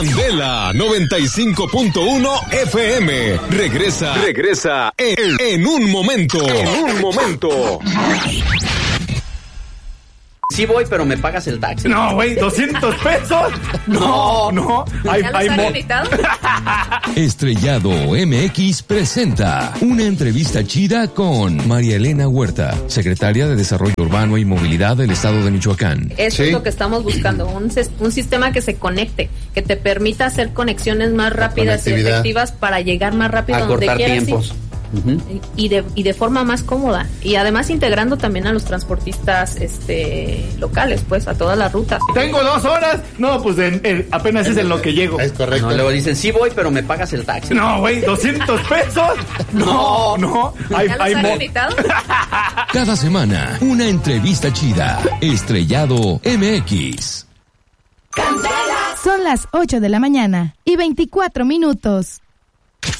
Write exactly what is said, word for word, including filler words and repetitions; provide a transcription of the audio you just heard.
Candela noventa y cinco punto uno F M. Regresa, regresa en, en un momento. En un momento. Sí voy, pero me pagas el taxi. No, güey, ¿doscientos pesos? No, no. Hay, ¿Ya los hay han mo- invitado? Estrellado M X presenta una entrevista chida con María Elena Huerta, secretaria de Desarrollo Urbano y Movilidad del Estado de Michoacán. Eso Sí. es lo que estamos buscando, un, sis- un sistema que se conecte, que te permita hacer conexiones más rápidas y conectividad. efectivas para llegar más rápido a donde Acortar quieras ir. tiempos. Ujú. y de y de forma más cómoda, y además integrando también a los transportistas este locales, pues a todas las rutas. Tengo dos horas. No, pues en- en- apenas es en lo que llego. Es correcto. No, luego dicen, sí voy, pero me pagas el taxi. No, güey, ¿doscientos pesos? No, no. Hay, ¿Ya los hay han mo- invitado? Cada semana, una entrevista chida. Estrellado M X. Son las ocho de la mañana y veinticuatro minutos.